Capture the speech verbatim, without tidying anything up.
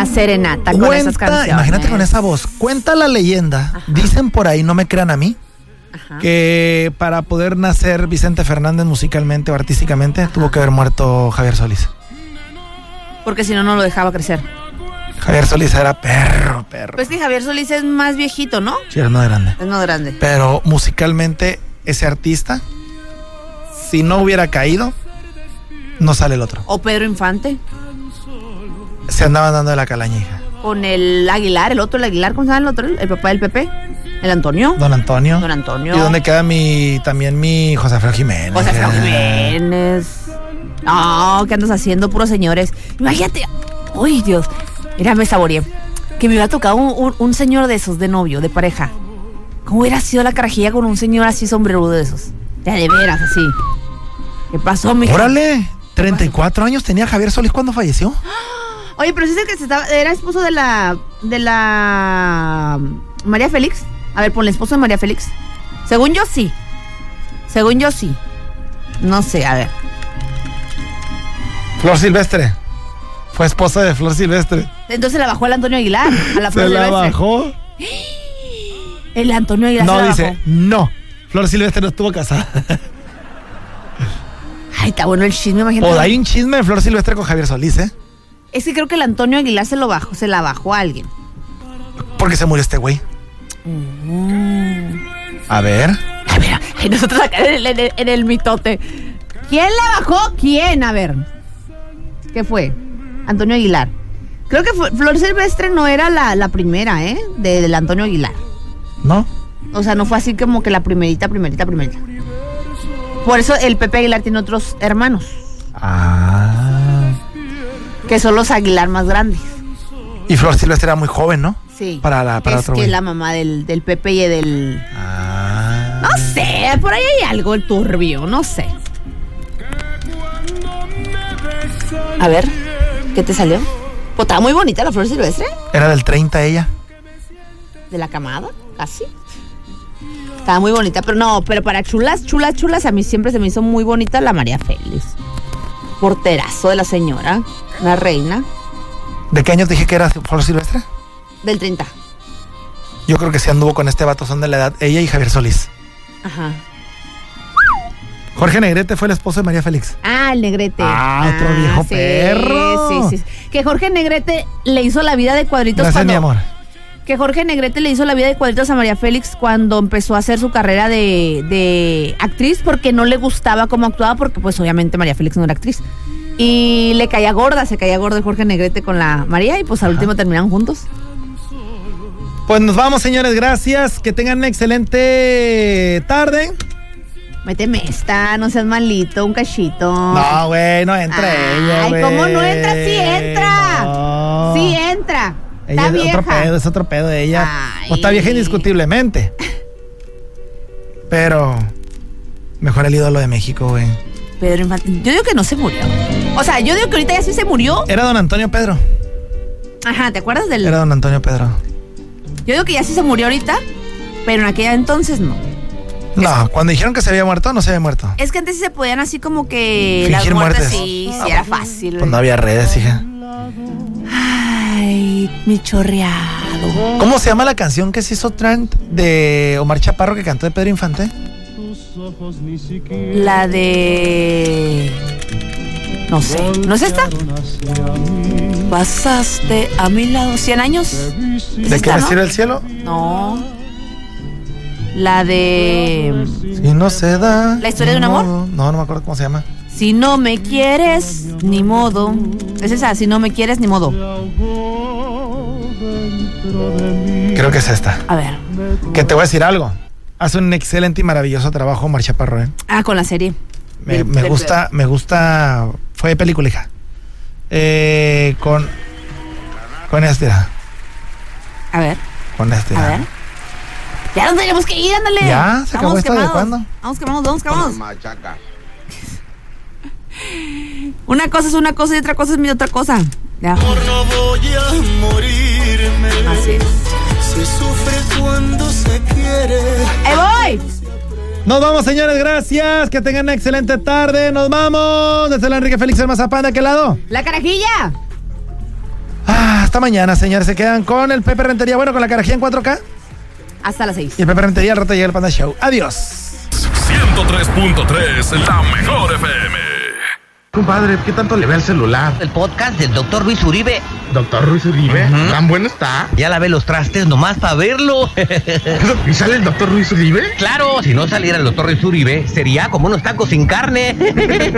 serenata Cuenta, con esas canciones. Imagínate con esa voz. Cuenta la leyenda, Ajá. dicen por ahí, no me crean a mí, Ajá. que para poder nacer Vicente Fernández musicalmente o artísticamente, Ajá. tuvo que haber muerto Javier Solís. Porque si no, no lo dejaba crecer. Javier Solís era perro, perro. Pues que Javier Solís es más viejito, ¿no? Sí, es más grande. Es más grande. Pero musicalmente, ese artista, si no hubiera caído, no sale el otro. O Pedro Infante. Se andaban dando de la calañija. Con el Aguilar, el otro, el Aguilar, ¿cómo se llama el otro? El papá del Pepe. El Antonio. Don Antonio. Don Antonio. ¿Y dónde queda mi, también mi José Alfredo Jiménez? José Alfredo Jiménez. No, ¿qué andas haciendo? Puros señores. Imagínate. Uy, Dios. Mira, me saboreé. Que me hubiera tocado un, un, un señor de esos, de novio, de pareja. ¿Cómo hubiera sido la carajilla con un señor así sombrerudo de esos? Ya de veras, así. ¿Qué pasó, mija? Órale, treinta y cuatro años tenía Javier Solís cuando falleció. Oye, pero sí es el que se estaba, era esposo de la, de la María Félix. A ver, ponle esposo de María Félix. Según yo, sí. Según yo, sí. No sé, a ver. Flor Silvestre. Fue esposa de Flor Silvestre. Entonces la bajó el Antonio Aguilar. A la Flor ¿Se la Silvestre. bajó? El Antonio Aguilar no, se la dice, bajó. no. Flor Silvestre no estuvo casada. Ay, está bueno el chisme, imagínate. O hay un chisme de Flor Silvestre con Javier Solís, ¿eh? Es que creo que el Antonio Aguilar se lo bajó, se la bajó a alguien. Porque se murió este güey. Mm. A ver. A ver, ay, nosotros acá en el, en, el, en el mitote. ¿Quién le bajó? ¿Quién? A ver. ¿Qué fue? Antonio Aguilar. Creo que fue, Flor Silvestre no era la, la primera, ¿eh? De, del Antonio Aguilar. ¿No? O sea, no fue así como que la primerita, primerita, primerita. Por eso el Pepe Aguilar tiene otros hermanos. Ah. Que son los Aguilar más grandes. Y Flor Silvestre era muy joven, ¿no? Sí. Para la para es otro que güey. es la mamá del, del Pepe y del... Ah. No sé, por ahí hay algo el turbio, no sé. A ver, ¿qué te salió? Pues estaba muy bonita la Flor Silvestre. Era del treinta ella. De la camada, casi. Estaba muy bonita, pero no, pero para chulas, chulas, chulas, a mí siempre se me hizo muy bonita la María Félix. Porterazo de la señora, la reina. ¿De qué años dije que era Flor Silvestre? Del treinta. Yo creo que sí anduvo con este vato, son de la edad, ella y Javier Solís. Ajá. Jorge Negrete fue el esposo de María Félix. Ah, el Negrete. Ah, otro viejo sí, perro. Sí, sí. Que Jorge Negrete le hizo la vida de cuadritos Gracias, cuando... mi amor. Que Jorge Negrete le hizo la vida de cuadritos a María Félix cuando empezó a hacer su carrera de, de actriz, porque no le gustaba cómo actuaba, porque pues obviamente María Félix no era actriz. Y le caía gorda, se caía gorda el Jorge Negrete con la María y pues al Ajá. último terminaron juntos. Pues nos vamos, señores, gracias. Que tengan una excelente tarde. Méteme esta, no seas malito, un cachito. No, güey, no entra Ay, ella, güey. Ay, ¿cómo no entra? Sí entra. No. Sí entra. Ella está es vieja. otro pedo, es otro pedo de ella. Ay. O está vieja indiscutiblemente. Pero mejor el ídolo de México, güey. Pedro Infante. Yo digo que no se murió. O sea, yo digo que ahorita ya sí se murió. Era don Antonio Pedro. Ajá, ¿te acuerdas del...? Era don Antonio Pedro. Yo digo que ya sí se murió ahorita, pero en aquella entonces no. No, cuando dijeron que se había muerto, no se había muerto. Es que antes sí se podían así como que... Fingir las muertes, muertes. sí, sí, Ah, era fácil. Pues no había redes, hija. Ay, mi chorreado. ¿Cómo se llama la canción que se hizo trend de Omar Chaparro que cantó de Pedro Infante? La de... No sé, ¿no es esta? Pasaste a mi lado cien años. ¿De qué me sirve el cielo? No. La de... Si no se da... ¿La historia de un amor? No, no me acuerdo cómo se llama. Si no me quieres, ni modo. Es esa, si no me quieres, ni modo. Creo que es esta. A ver. Que te voy a decir algo. Hace un excelente y maravilloso trabajo Omar Chaparro, ¿eh? Ah, con la serie. Me, Del- me del- gusta, me gusta... Fue película, hija. Eh, con... Con este, mira. A ver, Con este. a ver. Ya nos tenemos que ir, ándale. Ya, se acabó Vamos esto, ¿de quemados. cuándo? Vamos quemados, vamos quemados. Una cosa es una cosa y otra cosa es mi otra cosa. Ya. No voy a morirme. Así es. Se sufre cuando se quiere. ¡Ahí voy! Nos vamos, señores, gracias. Que tengan una excelente tarde. Nos vamos. Desde el Enrique Félix el Mazapán, ¿de aquel lado? ¡La carajilla! Ah, Hasta mañana, señores. Se quedan con el Pepe Rentería. Bueno, con la carajía en cuatro K. Hasta las seis. Y el Pepe Rentería al rato llega el Panda Show. Adiós. ciento tres punto tres, la mejor F M. Compadre, ¿qué tanto le ve al celular? El podcast del doctor Luis Uribe. ¿Doctor Luis Uribe? Uh-huh. ¿Tan bueno está? Ya lavé los trastes nomás para verlo. ¿Y sale el doctor Luis Uribe? Claro, si no saliera el doctor Luis Uribe, sería como unos tacos sin carne.